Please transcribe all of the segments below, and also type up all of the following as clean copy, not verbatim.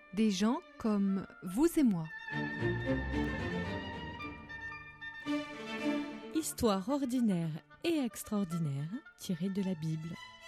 Des gens comme vous et moi. Histoire ordinaire et extraordinaire tirée de la Bible.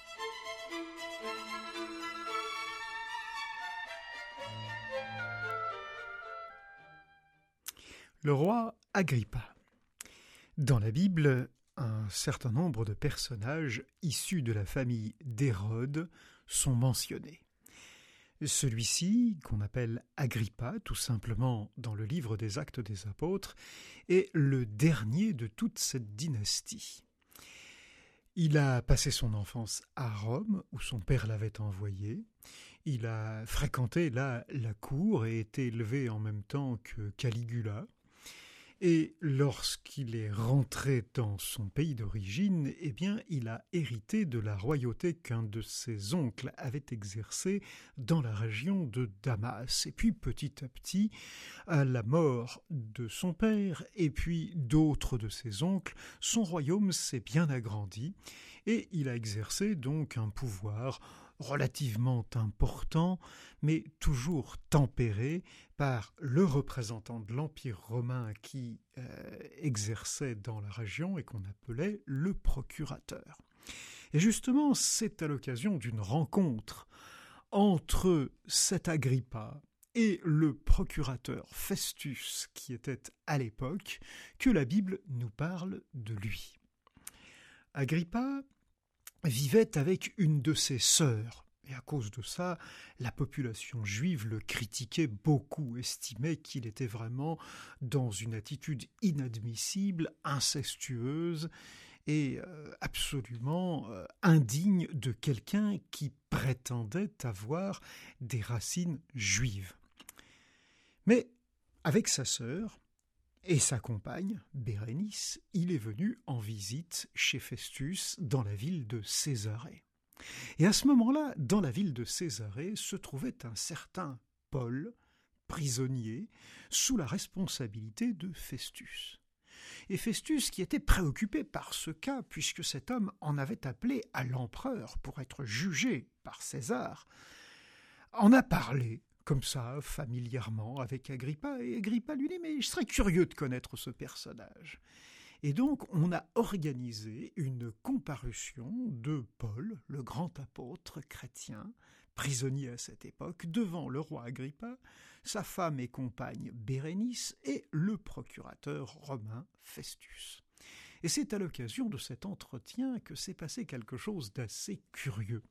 Le roi Agrippa. Dans la Bible, un certain nombre de personnages issus de la famille d'Hérode sont mentionnés. Celui-ci, qu'on appelle Agrippa, tout simplement dans le livre des Actes des Apôtres, est le dernier de toute cette dynastie. Il a passé son enfance à Rome, où son père l'avait envoyé. Il a fréquenté là la cour et été élevé en même temps que Caligula. Et lorsqu'il est rentré dans son pays d'origine, eh bien, il a hérité de la royauté qu'un de ses oncles avait exercée dans la région de Damas. Et puis, petit à petit, à la mort de son père et puis d'autres de ses oncles, son royaume s'est bien agrandi et il a exercé donc un pouvoir relativement important, mais toujours tempéré par le représentant de l'Empire romain qui exerçait dans la région et qu'on appelait le procurateur. Et justement, c'est à l'occasion d'une rencontre entre cet Agrippa et le procurateur Festus, qui était à l'époque, que la Bible nous parle de lui. Agrippa vivait avec une de ses sœurs. Et à cause de ça, la population juive le critiquait beaucoup, estimait qu'il était vraiment dans une attitude inadmissible, incestueuse et absolument indigne de quelqu'un qui prétendait avoir des racines juives. Mais avec sa sœur et sa compagne, Bérénice, il est venu en visite chez Festus dans la ville de Césarée. Et à ce moment-là, dans la ville de Césarée, se trouvait un certain Paul, prisonnier, sous la responsabilité de Festus. Et Festus, qui était préoccupé par ce cas, puisque cet homme en avait appelé à l'empereur pour être jugé par César, en a parlé comme ça, familièrement, avec Agrippa, et Agrippa lui dit « mais je serais curieux de connaître ce personnage ». Et donc, on a organisé une comparution de Paul, le grand apôtre chrétien, prisonnier à cette époque, devant le roi Agrippa, sa femme et compagne Bérénice et le procurateur romain Festus. Et c'est à l'occasion de cet entretien que s'est passé quelque chose d'assez curieux.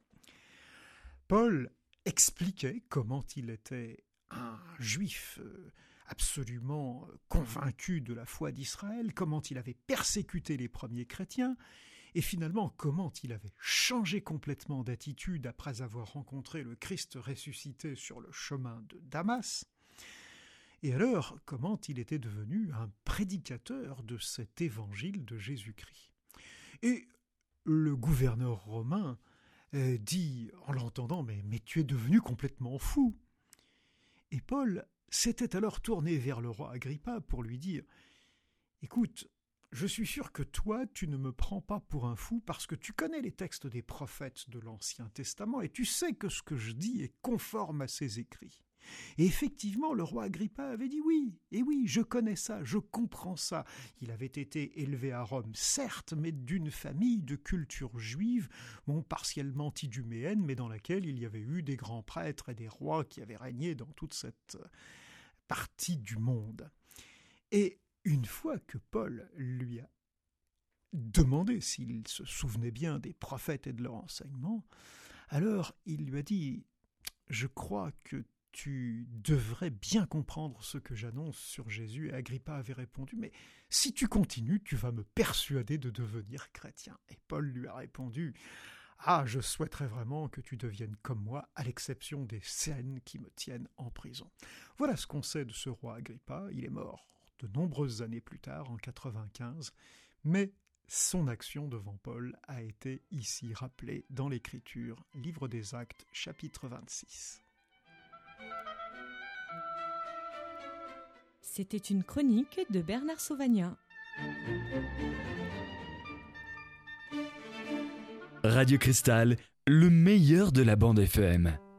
Paul expliquait comment il était un juif absolument convaincu de la foi d'Israël, comment il avait persécuté les premiers chrétiens, et finalement comment il avait changé complètement d'attitude après avoir rencontré le Christ ressuscité sur le chemin de Damas, et alors comment il était devenu un prédicateur de cet évangile de Jésus-Christ. Et le gouverneur romain dit en l'entendant « mais tu es devenu complètement fou ». Et Paul s'était alors tourné vers le roi Agrippa pour lui dire « Écoute, je suis sûr que toi, tu ne me prends pas pour un fou parce que tu connais les textes des prophètes de l'Ancien Testament et tu sais que ce que je dis est conforme à ces écrits. » Et effectivement, le roi Agrippa avait dit oui, et oui, je connais ça, je comprends ça. Il avait été élevé à Rome, certes, mais d'une famille de culture juive, partiellement iduméenne, mais dans laquelle il y avait eu des grands prêtres et des rois qui avaient régné dans toute cette partie du monde. Et une fois que Paul lui a demandé s'il se souvenait bien des prophètes et de leur enseignement, alors il lui a dit « Je crois que tu devrais bien comprendre ce que j'annonce sur Jésus. » Et Agrippa avait répondu « Mais si tu continues, tu vas me persuader de devenir chrétien. » Et Paul lui a répondu « Ah, je souhaiterais vraiment que tu deviennes comme moi, à l'exception des scènes qui me tiennent en prison. » Voilà ce qu'on sait de ce roi Agrippa. Il est mort de nombreuses années plus tard, en 95, mais son action devant Paul a été ici rappelée dans l'Écriture, livre des Actes, chapitre 26. C'était une chronique de Bernard Sauvagnat. Radio Cristal, le meilleur de la bande FM.